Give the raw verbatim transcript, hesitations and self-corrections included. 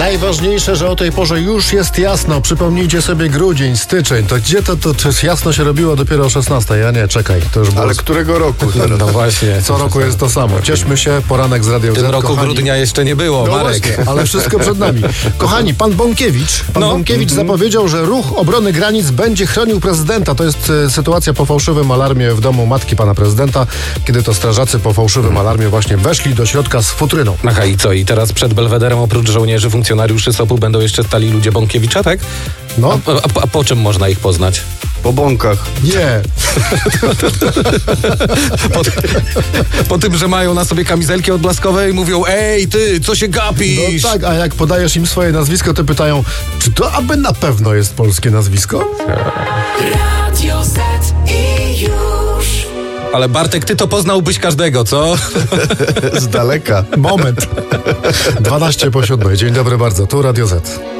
Najważniejsze, że o tej porze już jest jasno. Przypomnijcie sobie grudzień, styczeń. To gdzie to, to, to jasno się robiło dopiero o szesnastej? Ja nie, czekaj. To już było... Ale którego roku? No właśnie. Co roku jest to samo. Cieszmy się, poranek z Radio W tym Z, roku kochani. grudnia jeszcze nie było, No Marek. właśnie, ale wszystko przed nami. Kochani, pan Bąkiewicz, pan No. Bąkiewicz zapowiedział, że ruch obrony granic będzie chronił prezydenta. To jest e, sytuacja po fałszywym alarmie w domu matki pana prezydenta, kiedy to strażacy po fałszywym alarmie właśnie weszli do środka z futryną. Aha, i co? I teraz przed Belwederem oprócz żołnierzy, funkcjonariuszy S O P-u będą jeszcze stali ludzie Bąkiewicza, tak? No, A, a, a po czym można ich poznać? Po bąkach. nie. Po, po tym, że mają na sobie kamizelki odblaskowe i mówią: ej, ty, co się gapisz? No tak, a jak podajesz im swoje nazwisko, to pytają, czy to aby na pewno jest polskie nazwisko? Radio Z i już. Ale Bartek, ty to poznałbyś każdego, co? Z daleka. Moment. dwanaście po siódmej. Dzień dobry bardzo, tu Radio Z.